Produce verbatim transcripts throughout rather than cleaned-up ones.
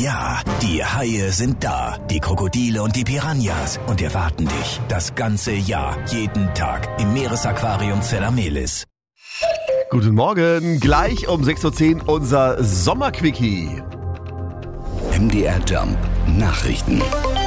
Ja, die Haie sind da, die Krokodile und die Piranhas und erwarten dich das ganze Jahr, jeden Tag im Meeresaquarium Zellamelis. Guten Morgen, gleich um sechs Uhr zehn unser Sommerquickie. M D R Jump Nachrichten.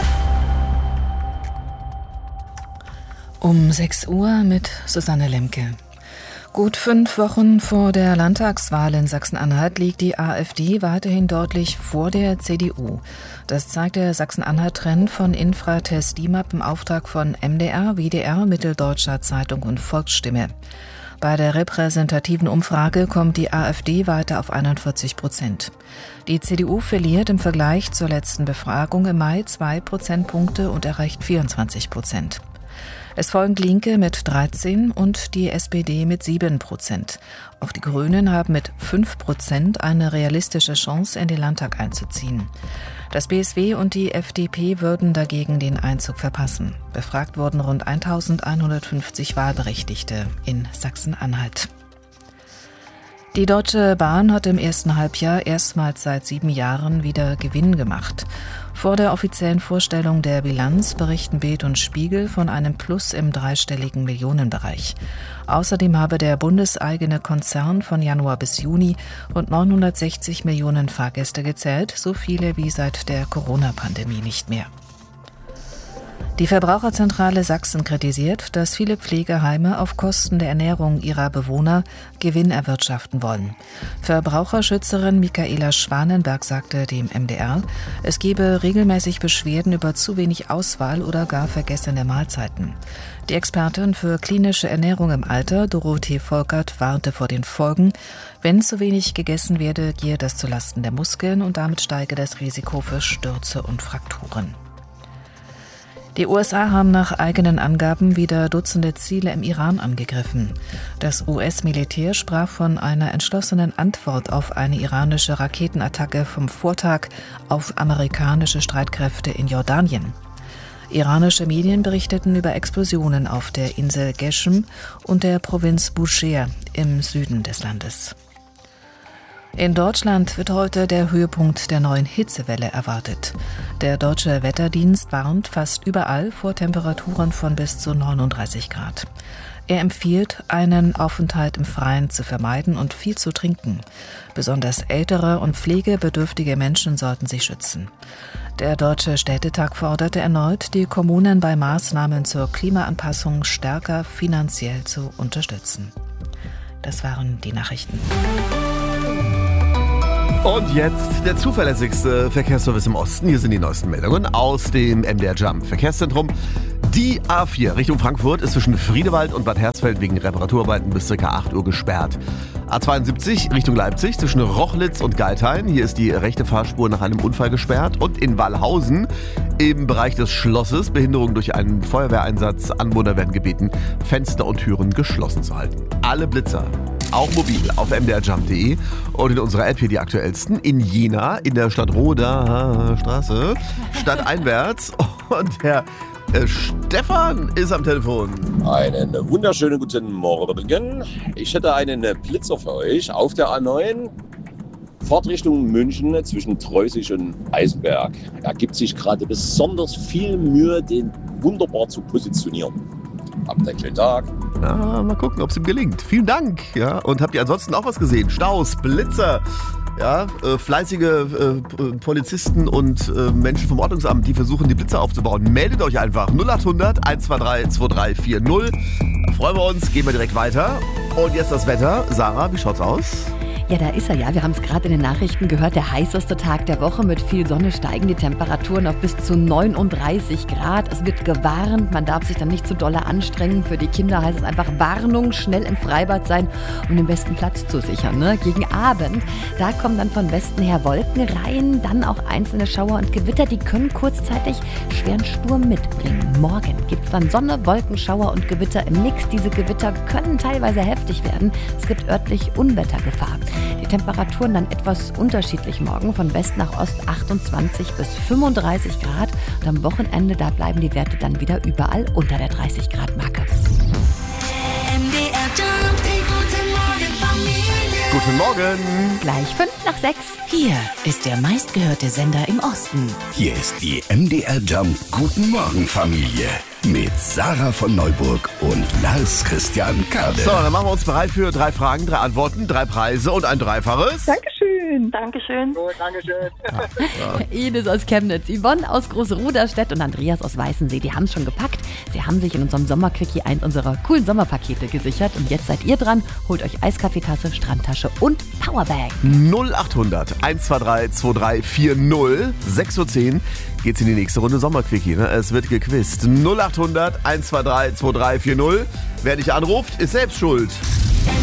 Um sechs Uhr mit Susanne Lemke. Gut fünf Wochen vor der Landtagswahl in Sachsen-Anhalt liegt die AfD weiterhin deutlich vor der C D U. Das zeigt der Sachsen-Anhalt-Trend von Infratest DIMAP im Auftrag von M D R, W D R, Mitteldeutscher Zeitung und Volksstimme. Bei der repräsentativen Umfrage kommt die AfD weiter auf einundvierzig Prozent. Die C D U verliert im Vergleich zur letzten Befragung im Mai zwei Prozentpunkte und erreicht vierundzwanzig Prozent. Es folgen Linke mit dreizehn und die S P D mit sieben Prozent. Auch die Grünen haben mit fünf Prozent eine realistische Chance, in den Landtag einzuziehen. Das B S W und die F D P würden dagegen den Einzug verpassen. Befragt wurden rund eintausendeinhundertfünfzig Wahlberechtigte in Sachsen-Anhalt. Die Deutsche Bahn hat im ersten Halbjahr erstmals seit sieben Jahren wieder Gewinn gemacht. Vor der offiziellen Vorstellung der Bilanz berichten Bild und Spiegel von einem Plus im dreistelligen Millionenbereich. Außerdem habe der bundeseigene Konzern von Januar bis Juni rund neunhundertsechzig Millionen Fahrgäste gezählt, so viele wie seit der Corona-Pandemie nicht mehr. Die Verbraucherzentrale Sachsen kritisiert, dass viele Pflegeheime auf Kosten der Ernährung ihrer Bewohner Gewinn erwirtschaften wollen. Verbraucherschützerin Michaela Schwanenberg sagte dem M D R, es gebe regelmäßig Beschwerden über zu wenig Auswahl oder gar vergessene Mahlzeiten. Die Expertin für klinische Ernährung im Alter, Dorothee Volkert, warnte vor den Folgen. Wenn zu wenig gegessen werde, gehe das zulasten der Muskeln und damit steige das Risiko für Stürze und Frakturen. Die U S A haben nach eigenen Angaben wieder Dutzende Ziele im Iran angegriffen. Das U S-Militär sprach von einer entschlossenen Antwort auf eine iranische Raketenattacke vom Vortag auf amerikanische Streitkräfte in Jordanien. Iranische Medien berichteten über Explosionen auf der Insel Geshem und der Provinz Bushehr im Süden des Landes. In Deutschland wird heute der Höhepunkt der neuen Hitzewelle erwartet. Der Deutsche Wetterdienst warnt fast überall vor Temperaturen von bis zu neununddreißig Grad. Er empfiehlt, einen Aufenthalt im Freien zu vermeiden und viel zu trinken. Besonders ältere und pflegebedürftige Menschen sollten sich schützen. Der Deutsche Städtetag forderte erneut, die Kommunen bei Maßnahmen zur Klimaanpassung stärker finanziell zu unterstützen. Das waren die Nachrichten. Und jetzt der zuverlässigste Verkehrsservice im Osten. Hier sind die neuesten Meldungen aus dem M D R Jump Verkehrszentrum. Die A vier Richtung Frankfurt ist zwischen Friedewald und Bad Hersfeld wegen Reparaturarbeiten bis ca. acht Uhr gesperrt. A zweiundsiebzig Richtung Leipzig zwischen Rochlitz und Geithain. Hier ist die rechte Fahrspur nach einem Unfall gesperrt. Und in Wallhausen im Bereich des Schlosses Behinderung durch einen Feuerwehreinsatz. Anwohner werden gebeten, Fenster und Türen geschlossen zu halten. Alle Blitzer, auch mobil, auf m d r jump punkt d e und in unserer App hier die aktuellsten. In Jena, in der Stadtroder Straße, stadteinwärts. Und der äh, Stefan ist am Telefon. Einen wunderschönen guten Morgen. Ich hätte einen Blitzer für euch auf der A neun. Fahrt Richtung München zwischen Treusig und Eisenberg. Er gibt sich gerade besonders viel Mühe, den wunderbar zu positionieren. Habt einen schönen Tag. Na, mal gucken, ob es ihm gelingt. Vielen Dank. Ja, und habt ihr ansonsten auch was gesehen? Staus, Blitzer, ja, äh, fleißige äh, Polizisten und äh, Menschen vom Ordnungsamt, die versuchen, die Blitzer aufzubauen. Meldet euch einfach null acht hundert eins zwei drei zwei drei vier null. Da freuen wir uns, gehen wir direkt weiter. Und jetzt das Wetter. Sarah, wie schaut's aus? Ja, da ist er ja. Wir haben es gerade in den Nachrichten gehört. Der heißeste Tag der Woche. Mit viel Sonne steigen die Temperaturen auf bis zu neununddreißig Grad. Es wird gewarnt. Man darf sich dann nicht zu dolle anstrengen. Für die Kinder heißt es einfach Warnung, schnell im Freibad sein, um den besten Platz zu sichern. Ne? Gegen Abend, da kommen dann von Westen her Wolken rein. Dann auch einzelne Schauer und Gewitter. Die können kurzzeitig schweren Sturm mitbringen. Morgen gibt es dann Sonne, Wolken, Schauer und Gewitter im Mix. Diese Gewitter können teilweise heftig werden. Es gibt örtlich Unwettergefahr. Die Temperaturen dann etwas unterschiedlich morgen, von West nach Ost achtundzwanzig bis fünfunddreißig Grad. Und am Wochenende, da bleiben die Werte dann wieder überall unter der dreißig Grad Marke. Guten Guten Morgen. Gleich fünf nach sechs. Hier ist der meistgehörte Sender im Osten. Hier ist die M D R Jump Guten Morgen Familie mit Sarah von Neuburg und Lars Christian Kade. So, dann machen wir uns bereit für drei Fragen, drei Antworten, drei Preise und ein Dreifaches. Dankeschön. Dankeschön. Gut, Dankeschön. Ines aus Chemnitz, Yvonne aus Großruderstedt und Andreas aus Weißensee, die haben es schon gepackt. Sie haben sich in unserem Sommerquickie eins unserer coolen Sommerpakete gesichert. Und jetzt seid ihr dran. Holt euch Eiskaffeetasse, Strandtasche und Powerbank. null achthundert, eins zwei drei, zwei drei vier null, sechs Uhr zehn geht's in die nächste Runde Sommerquickie. Ne? Es wird gequizt. null achthundert, eins zwei drei, zwei drei vier null. Wer dich anruft, ist selbst schuld.